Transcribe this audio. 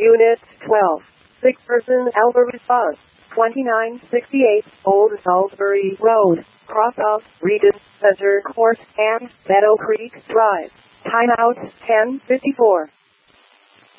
Unit 12. Sick person Alpha response. 2968 Old Salisbury Road, cross of Regent Center Court and Meadow Creek Drive. Timeout 10:54.